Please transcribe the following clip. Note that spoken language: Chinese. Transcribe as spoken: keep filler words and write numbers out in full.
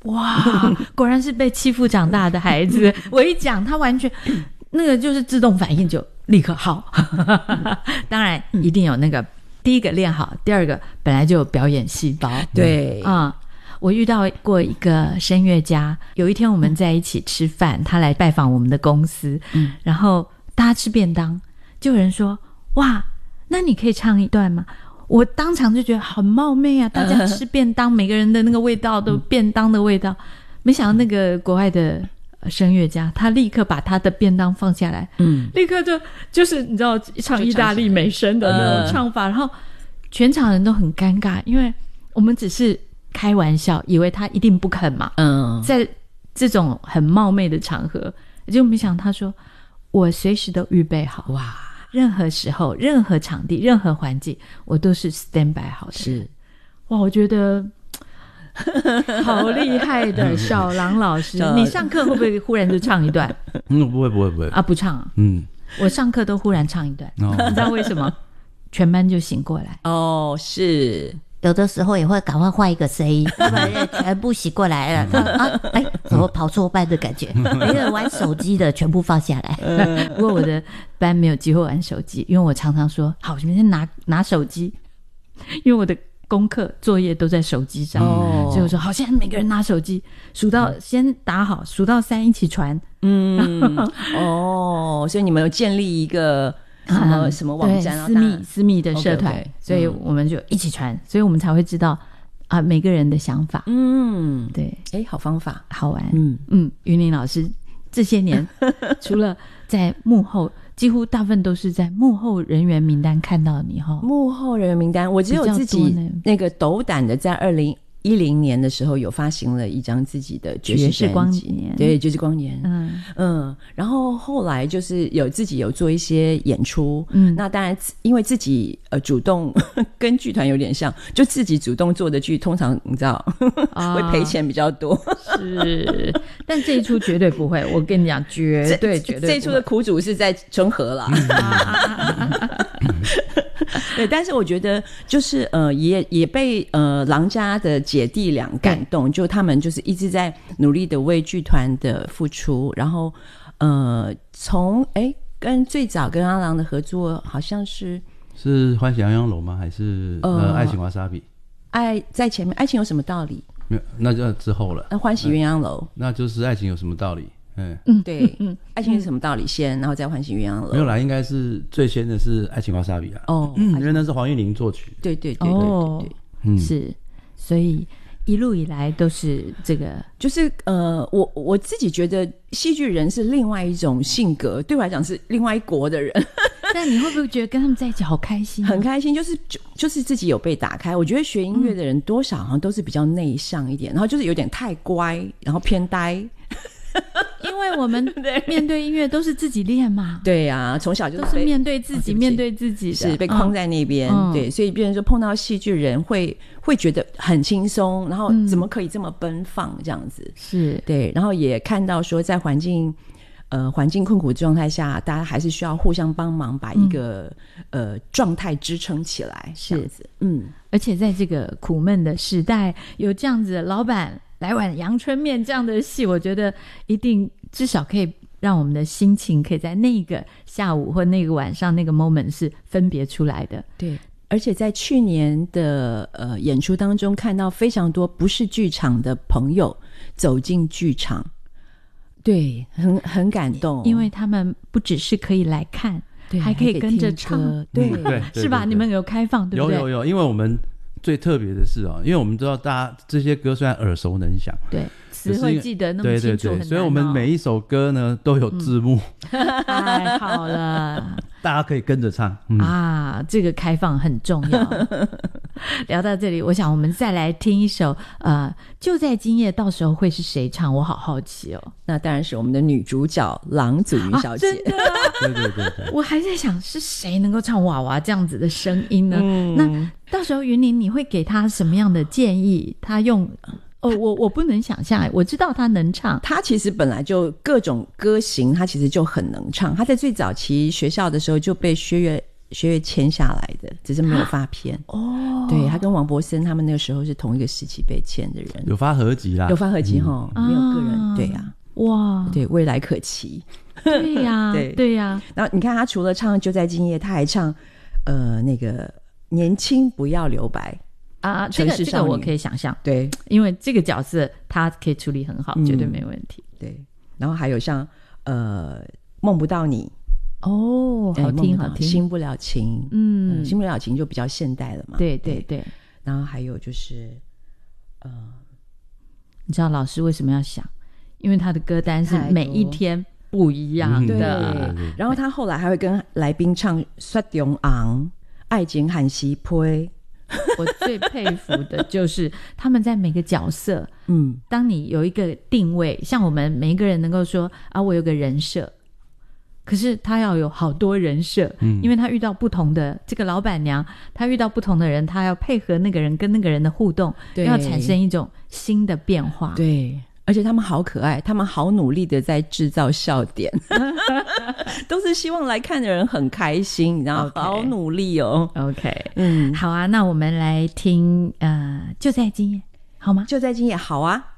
哇，果然是被欺负长大的孩子。我一讲他完全那个就是自动反应，就立刻好。当然一定有那个第一个练好，第二个本来就有表演细胞。 对啊、嗯，我遇到过一个声乐家，有一天我们在一起吃饭，他来拜访我们的公司，嗯，然后大家吃便当，就有人说哇，那你可以唱一段吗？我当场就觉得很冒昧啊，大家吃便当，每个人的那个味道都便当的味道。没想到那个国外的声乐家，他立刻把他的便当放下来，嗯，立刻就就是你知道唱意大利美声的那种唱法，然后全场人都很尴尬，因为我们只是开玩笑，以为他一定不肯嘛，嗯，在这种很冒昧的场合，就没想到他说我随时都预备好，哇，任何时候任何场地任何环境我都是 stand by 好的。是，哇，我觉得好厉害的小郎老师。你上课会不会忽然就唱一段？ 嗯，不会不会不会啊，不唱啊。嗯，我上课都忽然唱一段，哦、你知道为什么？全班就醒过来。 哦，是。 有的时候也会赶快换一个声音，要不然全部醒过来了。啊，哎，怎么跑错班的感觉？没人玩手机的全部放下来。 不过我的班没有机会玩手机，因为我常常说好，明天拿拿手机，因为我的功课作业都在手机上，哦、所以我说好，现在每个人拿手机，数到、嗯、先打好，数到三一起传。 嗯，哦，所以你们有建立一个。什么、嗯、什么网站？ 私密私密的社团， okay, okay, 所以我们就一起传、嗯，所以我们才会知道啊每个人的想法。嗯，对， 哎，好方法， 好玩。嗯嗯，云林老师这些年除了在幕后，几乎大部分都是在幕后人员名单看到你哈。 幕后人员名单，我只有自己那个斗胆的，在二零一零年的时候有发行了一张自己的爵士专辑，对，爵士光年，嗯嗯，然后后来就是有自己有做一些演出，嗯，那当然因为自己呃主动跟剧团有点像，就自己主动做的剧，通常你知道、啊、会赔钱比较多， 是，但这一出绝对不会，我跟你讲，绝对绝对不会， 这一出的苦主是在中和啦。对，但是我觉得就是呃，也也被呃郎家的姐弟俩感动，就他们就是一直在努力的为剧团的付出，然后呃，从哎跟最早跟阿郎的合作好像是是欢喜洋洋楼吗？还是呃, 呃爱情瓦萨比？ 爱在前面，爱情有什么道理？ 没有，那就之后了。 那欢喜鸳鸯楼、 嗯，那就是爱情有什么道理？嗯嗯，对，嗯，爱情是什么道理先，然后再欢喜鸳鸯楼。 没有啦，应该是最先的是爱情瓦萨比啊。哦，嗯，因为那是黄韵玲作曲。 对对对对对 对, 对, 对、 嗯，是，所以一路以来都是这个， 就是呃，我我自己觉得戏剧人是另外一种性格，对我来讲是另外一国的人。 但你会不会觉得跟他们在一起好开心、啊？ 很开心，就是就就是自己有被打开。我觉得学音乐的人多少好像都是比较内向一点，然后就是有点太乖，然后偏呆。 因为我们面对音乐都是自己练嘛， 对啊，从小就是都是面对自己、哦、面对自己的， 是被框在那边、嗯、对，所以别人说碰到戏剧人会会觉得很轻松，然后怎么可以这么奔放这样子，是对，然后也看到说在环境呃环境困苦的状态下，大家还是需要互相帮忙把一个、嗯、呃状态支撑起来，这样子，嗯， 而且在这个苦闷的时代，有这样子的老板来碗阳春面这样的戏，我觉得一定至少可以让我们的心情可以在那个下午或那个晚上那个 moment 是分别出来的。 对，而且在去年的呃演出当中看到非常多不是剧场的朋友走进剧场，对，很很感动， 因为他们不只是可以来看，对，还可以跟着唱， 对、嗯、对， 是吧？你们有开放对不对？ 有有有，因为我们最特别的是、哦、因为我们知道大家这些歌虽然耳熟能详， 对，词汇记得那么清楚， 对对对， 很难哦， 所以我们每一首歌呢都有字幕， 嗯、太好了， 大家可以跟着唱、嗯、 啊，这个开放很重要。聊到这里，我想我们再来听一首呃，就在今夜，到时候会是谁唱？我好好奇哦。 那当然是我们的女主角郎祖筠小姐。啊、真的、啊？ 对对对对。 我还在想是谁能够唱娃娃这样子的声音呢？嗯、那到时候云林你会给她什么样的建议？她用哦，我我不能想象，我知道她能唱， 她其实本来就各种歌型，她其实就很能唱。她在最早期学校的时候就被薛岳薛岳签下来的。 只是没有发片。哦，对，他跟王柏森他们那个时候是同一个时期被签的人， 有发合集啦， 有发合集哈、嗯，没有个人，啊对呀、啊， 哇， 对，未来可期。 对呀、啊，对对呀、啊。 然后你看他除了唱《就在今夜》，他还唱呃那个年轻不要留白。 啊，这个这个我可以想象， 对， 因为这个角色他可以处理很好，嗯、绝对没问题。 对，然后还有像呃梦不到你， 哦，好听好听， 新不了情，嗯，新不了情就比较现代了嘛。 对对 对, 对。 然后还有就是呃， 你知道老师为什么要想？因为他的歌单是每一天不一样的。 嗯、对，然后他后来还会跟来宾唱《雪中红》、《爱情和西配》。 我最佩服的就是他们在每个角色，嗯，当你有一个定位，像我们每一个人能够说啊，我有个人设，可是他要有好多人设，嗯，因为他遇到不同的这个老板娘，他遇到不同的人，他要配合那个人跟那个人的互动，要产生一种新的变化， 对。而且他们好可爱，他们好努力的在制造笑点，都是希望来看的人很开心，然后好努力哦。 OK， 嗯，好啊，那我们来听呃，就在今夜，好吗？ 就在今夜，好啊。